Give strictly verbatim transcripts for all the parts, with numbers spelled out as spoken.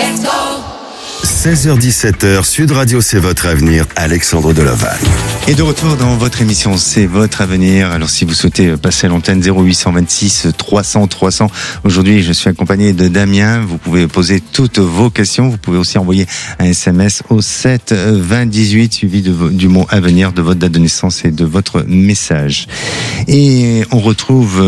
Let's go. seize heures dix-sept heures, Sud Radio, c'est votre avenir, Alexandre Deloval. Et de retour dans votre émission, c'est votre avenir. Alors si vous souhaitez passer à l'antenne zéro huit cent vingt-six trois cents trois cents. Aujourd'hui, je suis accompagné de Damien. Vous pouvez poser toutes vos questions. Vous pouvez aussi envoyer un S M S au sept vingt dix-huit suivi de, du mot avenir, de votre date de naissance et de votre message. Et on retrouve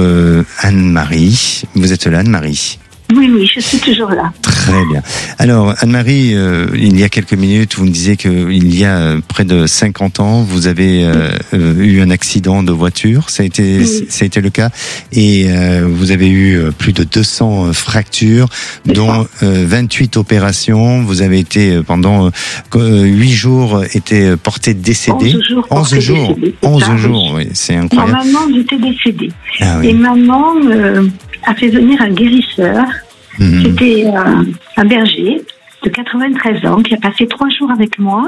Anne-Marie. Vous êtes là, Anne-Marie? Oui, oui, je suis toujours là. Très bien. Alors, Anne-Marie, euh, il y a quelques minutes, vous me disiez qu'il y a près de cinquante ans, vous avez euh, euh, eu un accident de voiture. Ça a été, oui. ça a été le cas. Et euh, vous avez eu plus de deux cents fractures, dont euh, vingt-huit opérations. Vous avez été pendant euh, huit jours été porté décédé. onze jours. onze jours. Décédé, onze jours, oui, c'est incroyable. Normalement, j'étais décédée. Ah, oui. Et maman euh, a fait venir un guérisseur. Mmh. C'était euh, un berger de quatre-vingt-treize ans qui a passé trois jours avec moi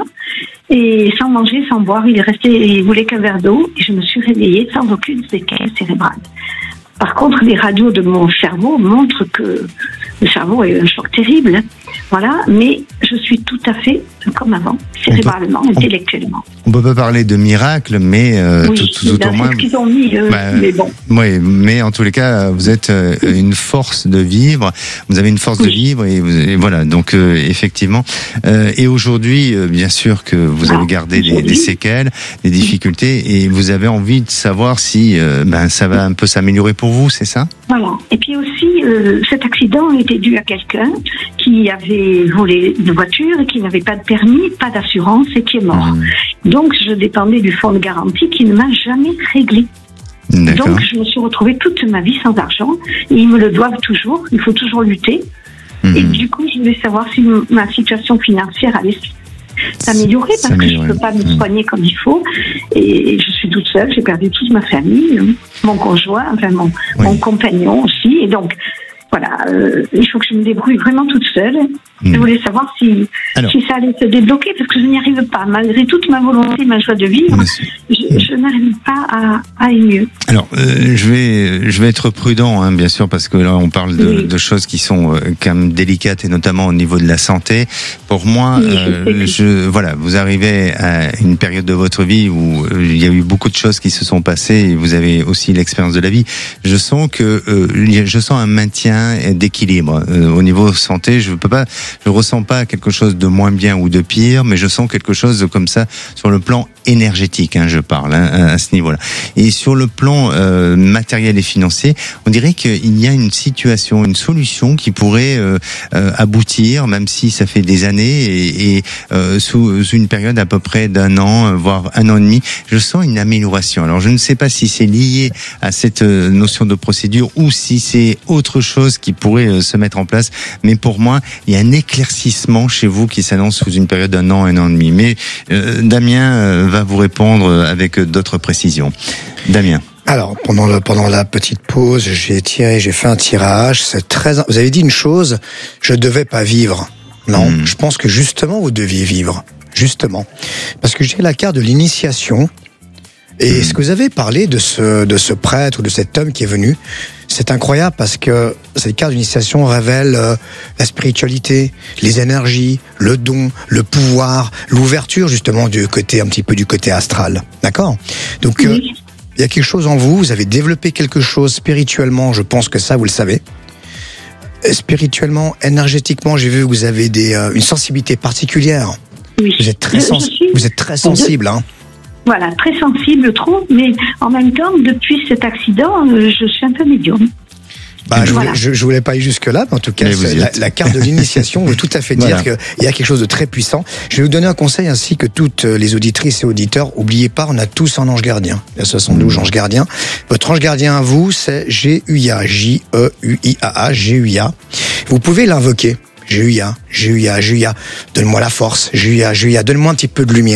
et sans manger, sans boire, il est resté, il voulait qu'un verre d'eau et je me suis réveillée sans aucune séquelle cérébrale. Par contre, les radios de mon cerveau montrent que le cerveau a eu un choc terrible, voilà, mais je suis tout à fait comme avant, cérébralement, on peut, intellectuellement. On peut pas parler de miracle, mais euh, oui, tout, tout, tout au moins. C'est ce qu'ils ont mis, euh, bah, mais bon. Oui, mais en tous les cas, vous êtes euh, une force de vivre. Vous avez une force oui. de vivre et, vous, et voilà. Donc euh, effectivement, euh, et aujourd'hui, euh, bien sûr que vous avez gardé ah, des, des séquelles, des difficultés, et vous avez envie de savoir si euh, ben ça va un peu s'améliorer pour vous, c'est ça? Voilà. Et puis aussi, euh, cet accident était dû à quelqu'un qui avait volé une voiture et qui n'avait pas de permis, pas d'assurance et qui est mort. Mmh. Donc, je dépendais du fonds de garantie qui ne m'a jamais réglé. D'accord. Donc, je me suis retrouvée toute ma vie sans argent et ils me le doivent toujours. Il faut toujours lutter. Mmh. Et du coup, je voulais savoir si ma situation financière allait s'améliorer parce que je ne peux pas me mmh. soigner comme il faut. Et je suis toute seule, j'ai perdu toute ma famille, mon conjoint, enfin mon, oui. mon compagnon aussi. Et donc, voilà, euh, il faut que je me débrouille vraiment toute seule. Mmh. Je voulais savoir si, si ça allait se débloquer parce que je n'y arrive pas. Malgré toute ma volonté, ma joie de vivre, je, je n'arrive pas à, à aller mieux. Alors, euh, je vais, je vais être prudent, hein, bien sûr, parce que là, on parle de, oui. de choses qui sont euh, quand même délicates et notamment au niveau de la santé. Pour moi, oui, euh, je, voilà, vous arrivez à une période de votre vie où euh, il y a eu beaucoup de choses qui se sont passées et vous avez aussi l'expérience de la vie. Je sens que, euh, je sens un maintien d'équilibre euh, au niveau santé. Je peux pas, je ressens pas quelque chose de moins bien ou de pire, mais je sens quelque chose comme ça sur le plan énergétique. Hein, je parle hein, à ce niveau-là. Et sur le plan euh, matériel et financier, on dirait qu'il y a une situation, une solution qui pourrait euh, euh, aboutir, même si ça fait des années et, et euh, sous une période à peu près d'un an, voire un an et demi, je sens une amélioration. Alors je ne sais pas si c'est lié à cette notion de procédure ou si c'est autre chose qui pourrait se mettre en place, mais pour moi, il y a un éclaircissement chez vous qui s'annonce sous une période d'un an, un an et demi. Mais euh, Damien euh, va vous répondre avec d'autres précisions. Damien. Alors, pendant le, pendant la petite pause, j'ai tiré, j'ai fait un tirage. C'est très, vous avez dit une chose, je devais pas vivre. Non, mmh. je pense que justement, vous deviez vivre. Justement. Parce que j'ai la carte de l'initiation. Et mmh. ce que vous avez parlé de ce, de ce prêtre ou de cet homme qui est venu, c'est incroyable parce que cette carte d'initiation révèle euh, la spiritualité, les énergies, le don, le pouvoir, l'ouverture justement du côté, un petit peu du côté astral. D'accord? Donc, euh, oui. il y a quelque chose en vous, vous avez développé quelque chose spirituellement, je pense que ça, vous le savez. Spirituellement, énergétiquement, j'ai vu que vous avez des, euh, une sensibilité particulière. Oui. Vous êtes très, sens- suis... vous êtes très sensible, hein. Voilà, très sensible, trop, mais en même temps, depuis cet accident, euh, je suis un peu médium. Bah, je, voilà. voulais, je, je voulais pas aller jusque-là, mais en tout cas, la, la carte de l'initiation veut tout à fait dire voilà. qu'il y a quelque chose de très puissant. Je vais vous donner un conseil ainsi que toutes les auditrices et auditeurs. Oubliez pas, on a tous un ange gardien. Il y a soixante-douze anges gardiens. Votre ange gardien à vous, c'est G U I A, J E U I A A, G U I A. Vous pouvez l'invoquer. G U I A, G U I A, G U I A. Donne-moi la force. G U I A, G U I A. Donne-moi un petit peu de lumière.